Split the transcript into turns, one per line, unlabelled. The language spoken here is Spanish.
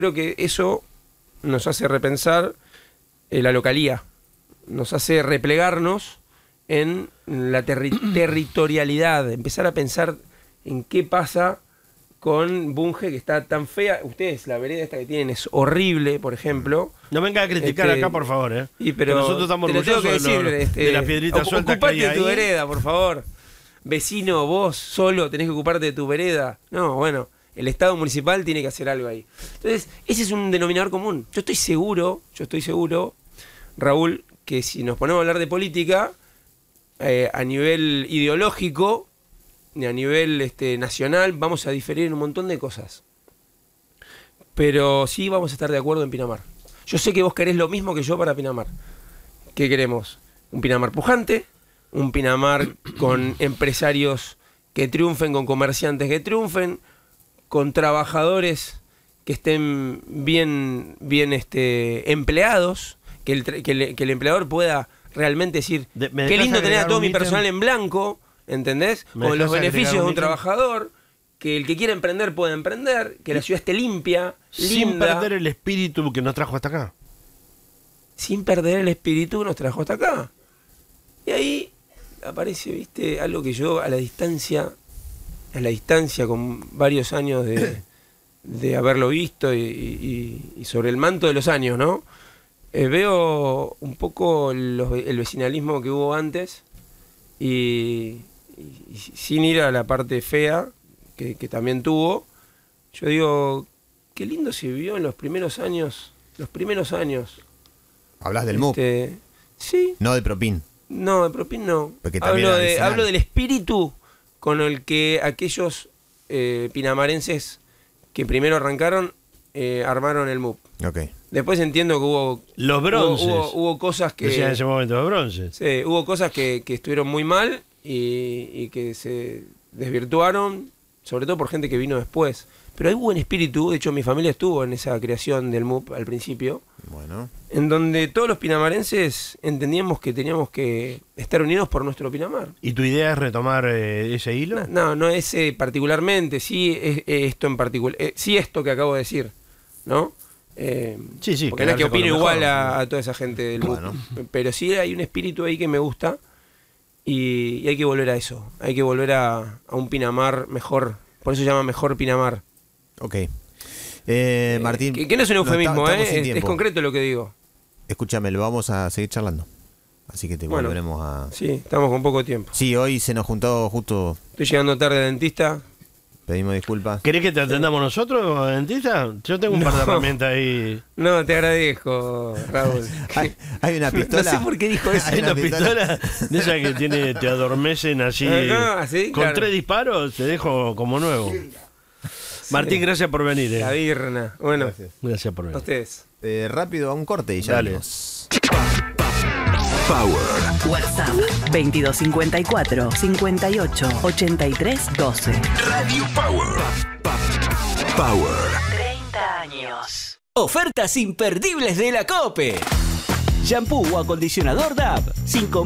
Creo que eso nos hace repensar la localía, nos hace replegarnos en la territorialidad, empezar a pensar en qué pasa con Bunge, que está tan fea. Ustedes, la vereda esta que tienen es horrible, por ejemplo.
No venga a criticar acá, por favor, ¿eh?
Pero
nosotros estamos orgullosos
de
las piedritas sueltas que hay ahí.
Ocupate de tu vereda, por favor. Vecino, vos solo tenés que ocuparte de tu vereda. No, bueno, el Estado municipal tiene que hacer algo ahí. Entonces, ese es un denominador común. Yo estoy seguro, Raúl, que si nos ponemos a hablar de política, a nivel ideológico, ni a nivel nacional, vamos a diferir en un montón de cosas. Pero sí vamos a estar de acuerdo en Pinamar. Yo sé que vos querés lo mismo que yo para Pinamar. ¿Qué queremos? Un Pinamar pujante, un Pinamar con empresarios que triunfen, con comerciantes que triunfen, con trabajadores que estén bien empleados, que el empleador pueda realmente decir, qué lindo tener a todo mi personal en blanco, ¿entendés? Con los beneficios de un trabajador, que el que quiera emprender pueda emprender, que la ciudad esté limpia,
sin
linda.
perder el espíritu que nos trajo hasta acá.
Sin perder el espíritu que nos trajo hasta acá. Y ahí aparece, viste, algo que yo a la distancia, con varios años de haberlo visto y sobre el manto de los años, ¿no? Veo un poco el vecinalismo que hubo antes y sin ir a la parte fea que también tuvo. Yo digo, qué lindo se vivió en los primeros años.
¿Hablas del MUP?
Sí.
No de Propin.
No, de Propin no.
Hablo
del espíritu con el que aquellos pinamarenses que primero arrancaron armaron el MUP.
Okay.
Después entiendo que hubo...
Los bronces.
Hubo cosas que...
Decían en ese momento los bronces.
Sí, hubo cosas que estuvieron muy mal y que se desvirtuaron, sobre todo por gente que vino después. Pero hay buen espíritu, de hecho mi familia estuvo en esa creación del MUP al principio.
Bueno. En
donde todos los pinamarenses entendíamos que teníamos que estar unidos por nuestro Pinamar.
¿Y tu idea es retomar ese hilo?
No ese particularmente, sí esto en particular, sí esto que acabo de decir, ¿no?
Sí,
porque no es que opino igual a toda esa gente del MUP, pero sí hay un espíritu ahí que me gusta y hay que volver a eso, hay que volver a un Pinamar mejor, por eso se llama Mejor Pinamar.
Ok. Martín,
que no es un eufemismo, es concreto lo que digo.
Escúchame, lo vamos a seguir charlando, así que volveremos a...
Sí, estamos con poco tiempo.
Sí, hoy se nos juntó justo...
Estoy llegando tarde al dentista.
Pedimos disculpas.
¿Querés que te atendamos nosotros, dentista? Yo tengo un par de herramientas ahí.
No, te agradezco, Raúl.
¿Hay una pistola?
No sé por qué dijo eso.
¿Hay una pistola? De esa que te adormecen así.
¿sí?
Con
Claro.
3 disparos te dejo como nuevo. Martín, gracias por venir.
La birna. Bueno,
gracias por venir.
A ustedes.
Rápido a un corte y ya
Dale.
venimos.
Power. WhatsApp 2254 58 83 12.
Radio Power. Power.
30 años.
Ofertas imperdibles de la COPE. Shampoo o acondicionador DAB, 5.000